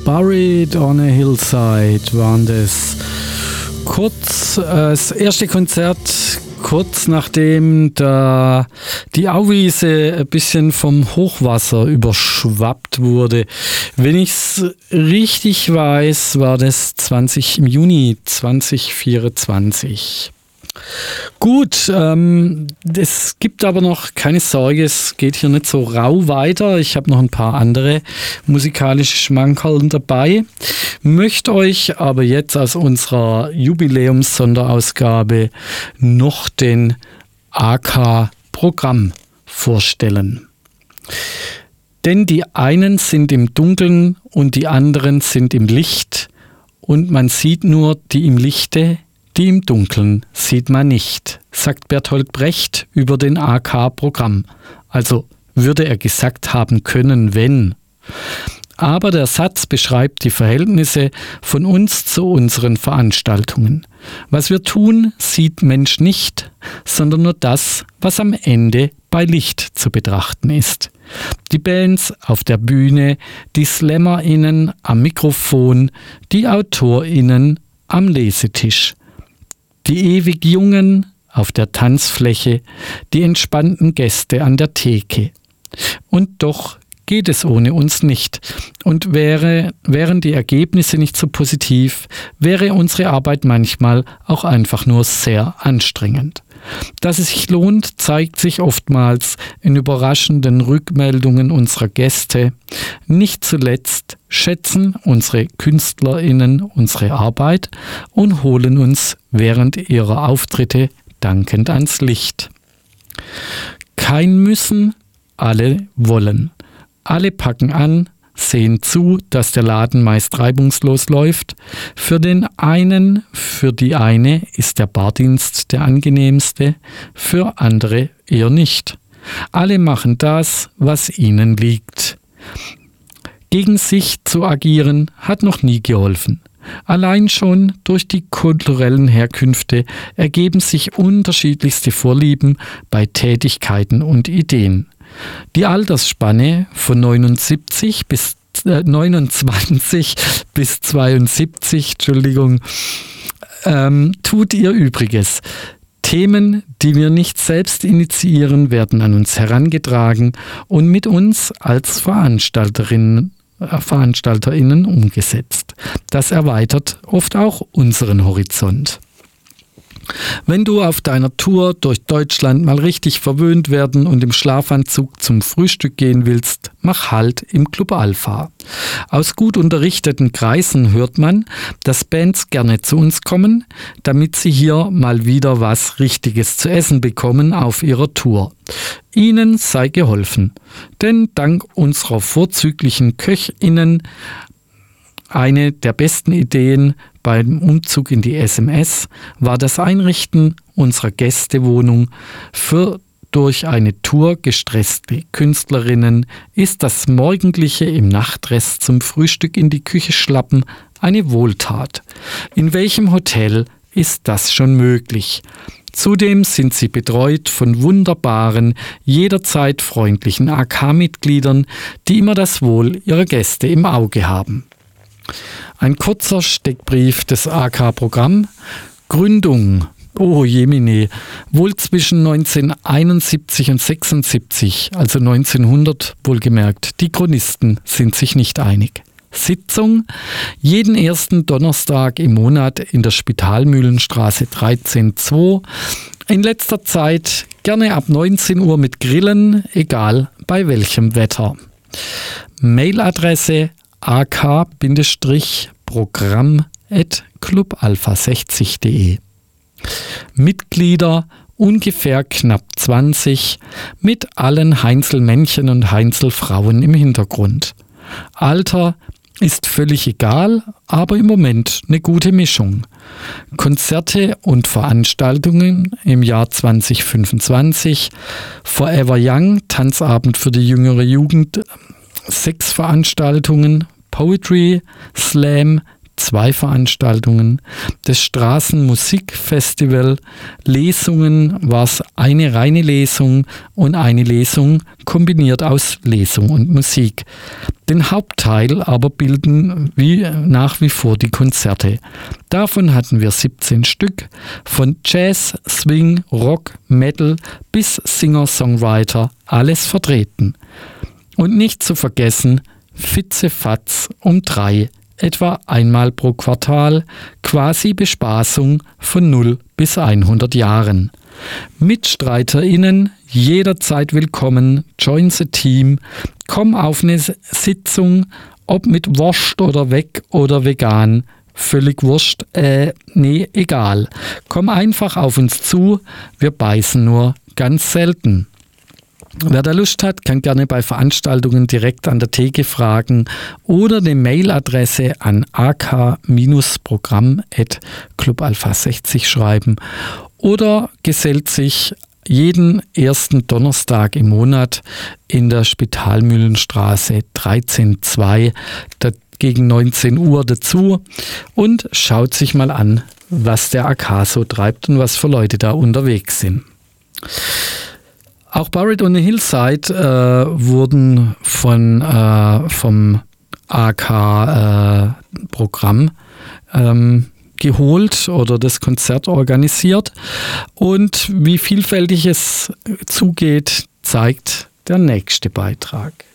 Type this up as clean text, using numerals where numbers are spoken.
Buried on a Hillside waren das. Das erste Konzert kurz nachdem die Auwiese ein bisschen vom Hochwasser überschwappt wurde. Wenn ich es richtig weiß, war das im Juni 2024. Gut, es gibt aber noch keine Sorge, es geht hier nicht so rau weiter. Ich habe noch ein paar andere musikalische Schmankerl dabei. Möchte euch aber jetzt aus unserer Jubiläums-Sonderausgabe noch den AK-Programm vorstellen. Denn die einen sind im Dunkeln und die anderen sind im Licht und man sieht nur die im Lichte, die im Dunkeln sieht man nicht, sagt Bertolt Brecht über den AK-Programm. Also würde er gesagt haben können, wenn. Aber der Satz beschreibt die Verhältnisse von uns zu unseren Veranstaltungen. Was wir tun, sieht Mensch nicht, sondern nur das, was am Ende bei Licht zu betrachten ist. Die Bands auf der Bühne, die SlammerInnen am Mikrofon, die AutorInnen am Lesetisch. Die ewig Jungen auf der Tanzfläche, die entspannten Gäste an der Theke. Und doch geht es ohne uns nicht. Und wären die Ergebnisse nicht so positiv, wäre unsere Arbeit manchmal auch einfach nur sehr anstrengend. Dass es sich lohnt, zeigt sich oftmals in überraschenden Rückmeldungen unserer Gäste. Nicht zuletzt schätzen unsere KünstlerInnen unsere Arbeit und holen uns während ihrer Auftritte dankend ans Licht. Kein Müssen, alle wollen. Alle packen an, sehen zu, dass der Laden meist reibungslos läuft. Für den einen, für die eine ist der Bardienst der angenehmste, für andere eher nicht. Alle machen das, was ihnen liegt. Gegen sich zu agieren hat noch nie geholfen. Allein schon durch die kulturellen Herkünfte ergeben sich unterschiedlichste Vorlieben bei Tätigkeiten und Ideen. Die Altersspanne von 29 bis 72, tut ihr Übriges. Themen, die wir nicht selbst initiieren, werden an uns herangetragen und mit uns als VeranstalterInnen umgesetzt. Das erweitert oft auch unseren Horizont. Wenn du auf deiner Tour durch Deutschland mal richtig verwöhnt werden und im Schlafanzug zum Frühstück gehen willst, mach Halt im Club Alpha. Aus gut unterrichteten Kreisen hört man, dass Bands gerne zu uns kommen, damit sie hier mal wieder was Richtiges zu essen bekommen auf ihrer Tour. Ihnen sei geholfen, denn dank unserer vorzüglichen KöchInnen eine der besten Ideen beim Umzug in die SMS war das Einrichten unserer Gästewohnung. Für durch eine Tour gestresste Künstlerinnen ist das morgendliche im Nachtdress zum Frühstück in die Küche schlappen eine Wohltat. In welchem Hotel ist das schon möglich? Zudem sind sie betreut von wunderbaren, jederzeit freundlichen AK-Mitgliedern, die immer das Wohl ihrer Gäste im Auge haben. Ein kurzer Steckbrief des AK-Programm. Gründung, oh jemine, wohl zwischen 1971 und 76, also 1900 wohlgemerkt. Die Chronisten sind sich nicht einig. Sitzung, jeden ersten Donnerstag im Monat in der Spitalmühlenstraße 13-2. In letzter Zeit gerne ab 19 Uhr mit Grillen, egal bei welchem Wetter. Mailadresse ak-programm@clubalpha60.de. Mitglieder ungefähr knapp 20 mit allen Heinzelmännchen und Heinzelfrauen im Hintergrund. Alter ist völlig egal, aber im Moment eine gute Mischung. Konzerte und Veranstaltungen im Jahr 2025, Forever Young, Tanzabend für die jüngere Jugend, 6 Veranstaltungen, Poetry, Slam, 2 Veranstaltungen. Das Straßenmusikfestival, Lesungen war es eine reine Lesung und eine Lesung kombiniert aus Lesung und Musik. Den Hauptteil aber bilden nach wie vor die Konzerte. Davon hatten wir 17 Stück, von Jazz, Swing, Rock, Metal bis Singer-Songwriter, alles vertreten. Und nicht zu vergessen, Fitzefatz um 3, etwa einmal pro Quartal, quasi Bespaßung von 0 bis 100 Jahren. MitstreiterInnen jederzeit willkommen, join the team, komm auf eine Sitzung, ob mit Wurst oder weg oder vegan, völlig wurscht, egal. Komm einfach auf uns zu, wir beißen nur ganz selten. Wer da Lust hat, kann gerne bei Veranstaltungen direkt an der Theke fragen oder eine Mailadresse an ak-programm@clubalpha60 schreiben oder gesellt sich jeden ersten Donnerstag im Monat in der Spitalmühlenstraße 13/2 gegen 19 Uhr dazu und schaut sich mal an, was der AK so treibt und was für Leute da unterwegs sind. Auch Buried on the Hillside wurden vom AK-Programm geholt oder das Konzert organisiert. Und wie vielfältig es zugeht, zeigt der nächste Beitrag.